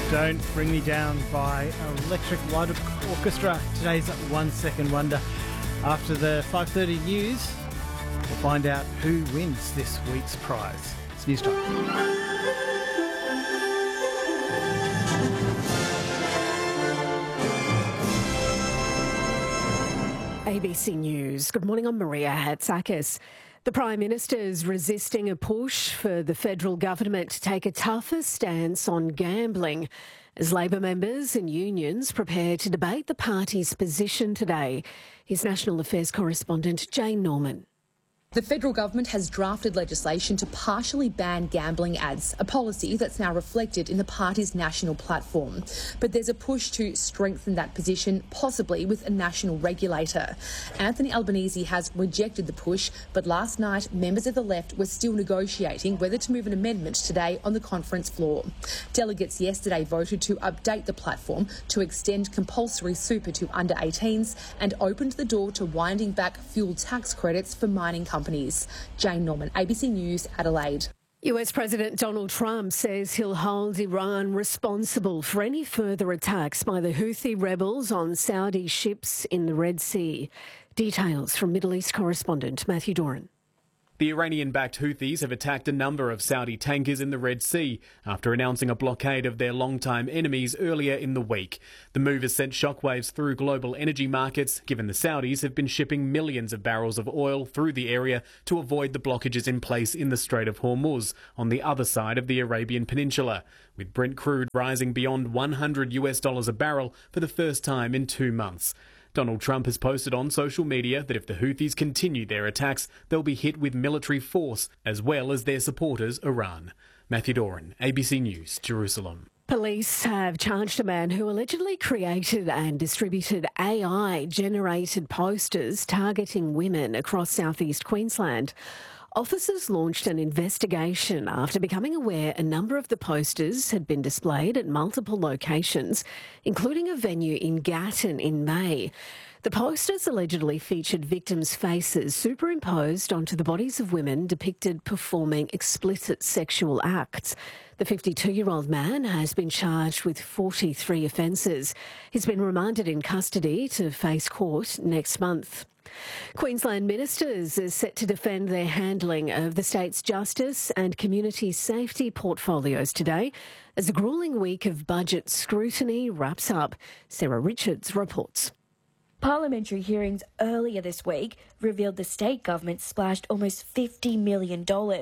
Don't Bring Me Down by Electric Light Orchestra. Today's 1 Second Wonder. After the 5:30 news, we'll find out who wins this week's prize. It's news time. ABC News. Good morning, I'm Maria Hatzakis. The Prime Minister is resisting a push for the federal government to take a tougher stance on gambling as Labor members and unions prepare to debate the party's position today. Here's National Affairs correspondent Jane Norman. The federal government has drafted legislation to partially ban gambling ads, a policy that's now reflected in the party's national platform. But there's a push to strengthen that position, possibly with a national regulator. Anthony Albanese has rejected the push, but last night members of the left were still negotiating whether to move an amendment today on the conference floor. Delegates yesterday voted to update the platform to extend compulsory super to under 18s and opened the door to winding back fuel tax credits for mining companies. Jane Norman, ABC News, Adelaide. US President Donald Trump says he'll hold Iran responsible for any further attacks by the Houthi rebels on Saudi ships in the Red Sea. Details from Middle East correspondent Matthew Doran. The Iranian-backed Houthis have attacked a number of Saudi tankers in the Red Sea after announcing a blockade of their longtime enemies earlier in the week. The move has sent shockwaves through global energy markets, given the Saudis have been shipping millions of barrels of oil through the area to avoid the blockages in place in the Strait of Hormuz on the other side of the Arabian Peninsula, with Brent crude rising beyond $100 a barrel for the first time in 2 months. Donald Trump has posted on social media that if the Houthis continue their attacks, they'll be hit with military force, as well as their supporters, Iran. Matthew Doran, ABC News, Jerusalem. Police have charged a man who allegedly created and distributed AI-generated posters targeting women across southeast Queensland. Officers launched an investigation after becoming aware a number of the posters had been displayed at multiple locations, including a venue in Gatton in May. The posters allegedly featured victims' faces superimposed onto the bodies of women depicted performing explicit sexual acts. The 52-year-old man has been charged with 43 offences. He's been remanded in custody to face court next month. Queensland ministers are set to defend their handling of the state's justice and community safety portfolios today as the gruelling week of budget scrutiny wraps up. Sarah Richards reports. Parliamentary hearings earlier this week revealed the state government splashed almost $50 million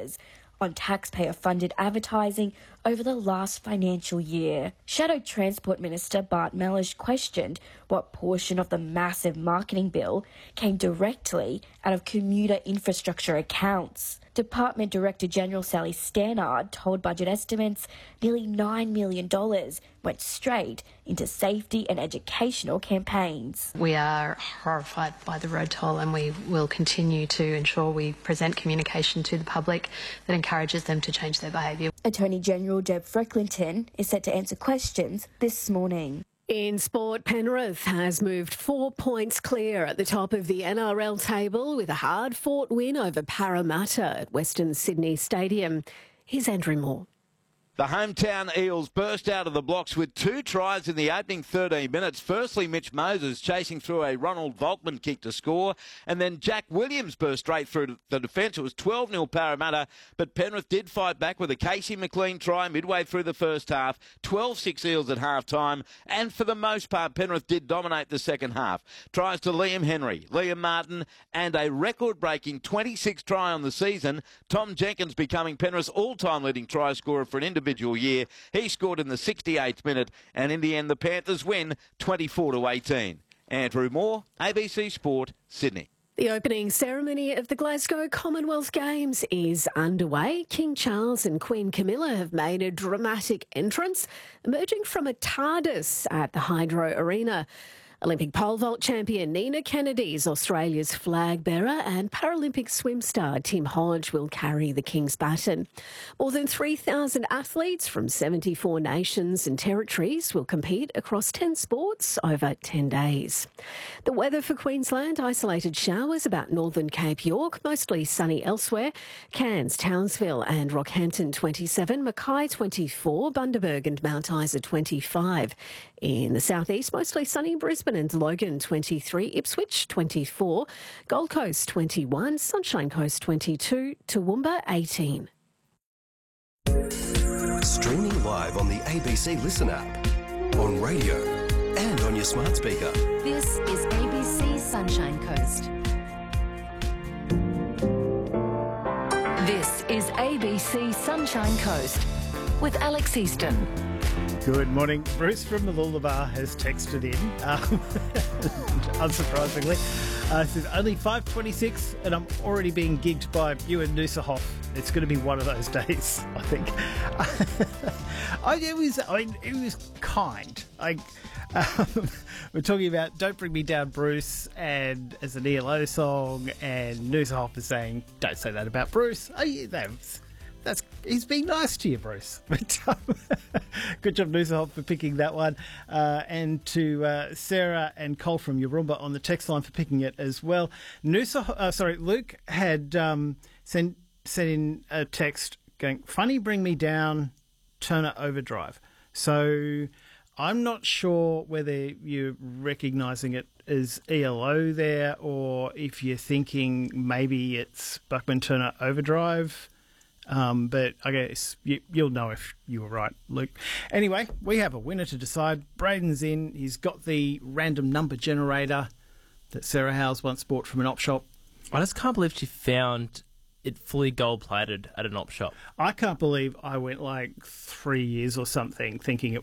on taxpayer-funded advertising over the last financial year. Shadow Transport Minister Bart Mellish questioned what portion of the massive marketing bill came directly out of commuter infrastructure accounts. Department Director General Sally Stannard told Budget Estimates nearly $9 million went straight into safety and educational campaigns. We are horrified by the road toll, and we will continue to ensure we present communication to the public that encourages them to change their behaviour. Attorney General Deb Frecklinton is set to answer questions this morning. In sport, Penrith has moved 4 points clear at the top of the NRL table with a hard-fought win over Parramatta at Western Sydney Stadium. Here's Andrew Moore. The hometown Eels burst out of the blocks with 2 tries in the opening 13 minutes. Firstly, Mitch Moses chasing through a Ronald Volkman kick to score, and then Jack Williams burst straight through the defence. It was 12-0 Parramatta, but Penrith did fight back with a Casey McLean try midway through the first half, 12-6 Eels at half-time, and for the most part, Penrith did dominate the second half. Tries to Liam Henry, Liam Martin, and a record-breaking 26th try on the season. Tom Jenkins becoming Penrith's all-time leading try scorer for an individual year. He scored in the 68th minute, and in the end, the Panthers win 24-18. Andrew Moore, ABC Sport, Sydney. The opening ceremony of the Glasgow Commonwealth Games is underway. King Charles and Queen Camilla have made a dramatic entrance, emerging from a TARDIS at the Hydro Arena. Olympic pole vault champion Nina Kennedy is Australia's flag bearer, and Paralympic swim star Tim Hodge will carry the King's baton. More than 3,000 athletes from 74 nations and territories will compete across 10 sports over 10 days. The weather for Queensland: isolated showers about northern Cape York, mostly sunny elsewhere. Cairns, Townsville and Rockhampton 27, Mackay 24, Bundaberg and Mount Isa 25. In the southeast, mostly sunny, Brisbane and Logan 23, Ipswich 24, Gold Coast 21, Sunshine Coast 22, Toowoomba 18. Streaming live on the ABC Listen app, on radio and on your smart speaker. This is ABC Sunshine Coast. This is ABC Sunshine Coast with Alex Easton. Good morning. Bruce from Mooloolaba has texted in, unsurprisingly. Says, only 5:26 and I'm already being gigged by you and Noosa Hoff. It's going to be one of those days, I think. It was kind. We're talking about Don't Bring Me Down, Bruce, and as an ELO song, and Noosa Hoff is saying, don't say that about Bruce. He's being nice to you, Bruce. But, good job, Noosa Hoff, for picking that one. And to Sarah and Cole from Yaroomba on the text line for picking it as well. Luke had sent in a text going, funny, bring me down, Turner Overdrive. So I'm not sure whether you're recognising it as ELO there, or if you're thinking maybe it's Buckman Turner Overdrive. But I guess you'll know if you were right, Luke. Anyway, we have a winner to decide. Braden's in. He's got the random number generator that Sarah Howes once bought from an op shop. I just can't believe she found it fully gold-plated at an op shop. I can't believe I went like 3 years or something thinking